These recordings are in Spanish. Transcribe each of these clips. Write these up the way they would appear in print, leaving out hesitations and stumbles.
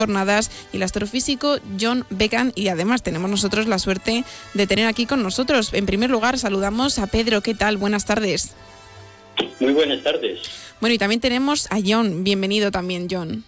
jornadas y el astrofísico John Beckman, y además tenemos nosotros la suerte de tener aquí con nosotros. En primer lugar, saludamos a Pedro. ¿Qué tal? Buenas tardes. Muy buenas tardes. Bueno, y también tenemos a John. Bienvenido también, John.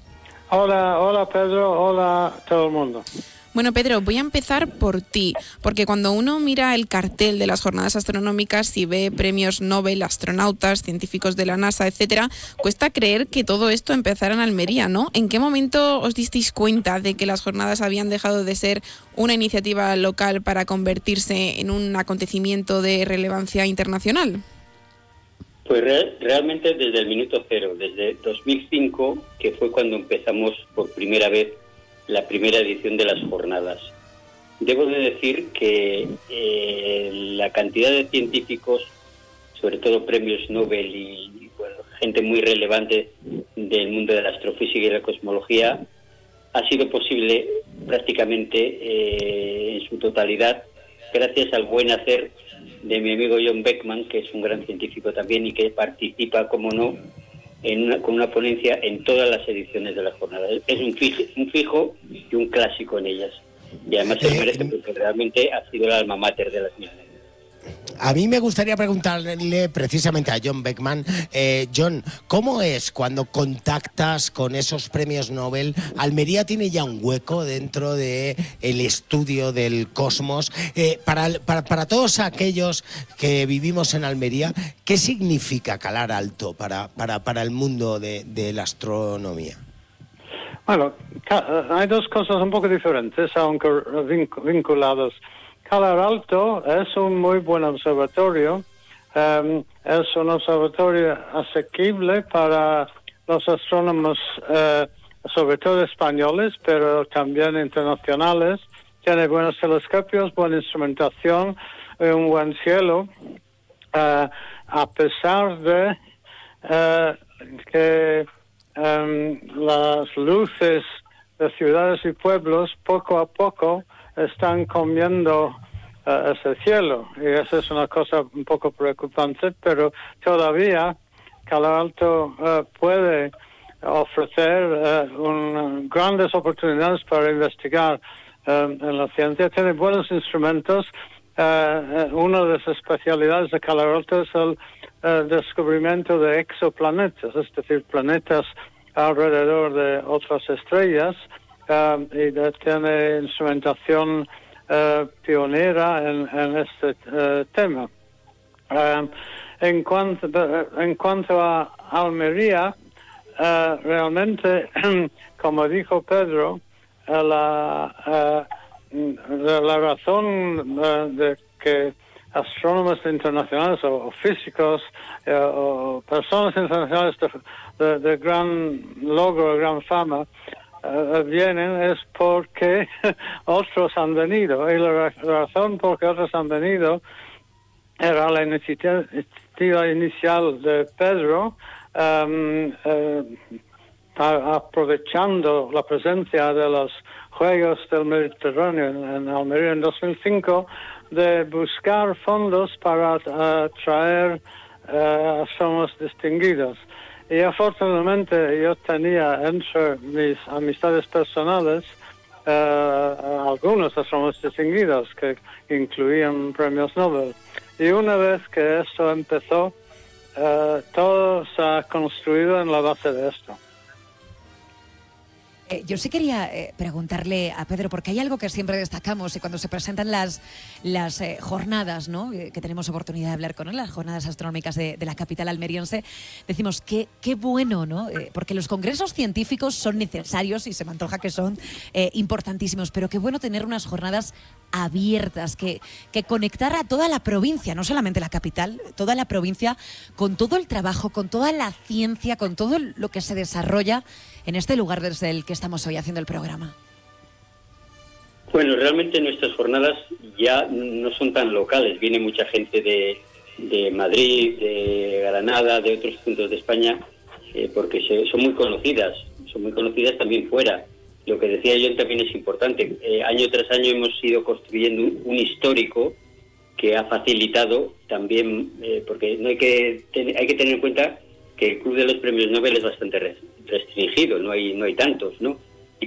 Hola Pedro, hola todo el mundo. Bueno, Pedro, voy a empezar por ti, porque cuando uno mira el cartel de las jornadas astronómicas y ve premios Nobel, astronautas, científicos de la NASA, etcétera, cuesta creer que todo esto empezara en Almería, ¿no? ¿En qué momento os disteis cuenta de que las jornadas habían dejado de ser una iniciativa local para convertirse en un acontecimiento de relevancia internacional? Pues realmente desde el minuto cero, desde 2005, que fue cuando empezamos por primera vez la primera edición de las jornadas. Debo de decir que la cantidad de científicos, sobre todo premios Nobel y gente muy relevante del mundo de la astrofísica y la cosmología, ha sido posible prácticamente en su totalidad gracias al buen hacer de mi amigo John Beckman, que es un gran científico también y que participa, como no, con una ponencia en todas las ediciones de las jornadas. Es un fijo y un clásico en ellas. Y además se merece porque realmente ha sido el alma mater de las mismas. A mí me gustaría preguntarle precisamente a John Beckman, John, ¿cómo es cuando contactas con esos premios Nobel? ¿Almería tiene ya un hueco dentro de el estudio del cosmos? Para todos aquellos que vivimos en Almería, ¿qué significa Calar Alto para el mundo de la astronomía? Bueno, hay dos cosas un poco diferentes, aunque vinculadas. Calar Alto es un muy buen observatorio, es un observatorio asequible para los astrónomos, sobre todo españoles, pero también internacionales. Tiene buenos telescopios, buena instrumentación, un buen cielo, a pesar de que las luces de ciudades y pueblos poco a poco están comiendo ese cielo, y eso es una cosa un poco preocupante, pero todavía Calar Alto puede ofrecer grandes oportunidades para investigar en la ciencia. Tiene buenos instrumentos. Una de las especialidades de Calar Alto es el descubrimiento de exoplanetas, es decir, planetas alrededor de otras estrellas. Y tiene instrumentación pionera en este tema. En cuanto a Almería, realmente, como dijo Pedro, la razón de que astrónomos internacionales o físicos o personas internacionales de gran logro, gran fama, vienen es porque otros han venido, y la razón por que otros han venido era la iniciativa inicial de Pedro, aprovechando la presencia de los Juegos del Mediterráneo en Almería en 2005, de buscar fondos para traer astrónomos distinguidos. Y afortunadamente yo tenía entre mis amistades personales algunos astrónomos distinguidos que incluían premios Nobel. Y una vez que esto empezó, todo se ha construido en la base de esto. Yo sí quería preguntarle a Pedro, porque hay algo que siempre destacamos y cuando se presentan las jornadas, ¿no?, que tenemos oportunidad de hablar con él, las jornadas astronómicas de la capital almeriense, decimos qué bueno, ¿no? Porque los congresos científicos son necesarios y se me antoja que son importantísimos, pero qué bueno tener unas jornadas abiertas, que conectar a toda la provincia, no solamente la capital, toda la provincia, con todo el trabajo, con toda la ciencia, con todo lo que se desarrolla en este lugar desde el que estamos hoy haciendo el programa. Bueno, realmente nuestras jornadas ya no son tan locales. Viene mucha gente de Madrid, de Granada, de otros puntos de España, porque son muy conocidas también fuera. Lo que decía yo también es importante. Año tras año hemos ido construyendo un histórico que ha facilitado también, porque no hay que tener en cuenta que el Club de los Premios Nobel es bastante restringido, no hay tantos, ¿no?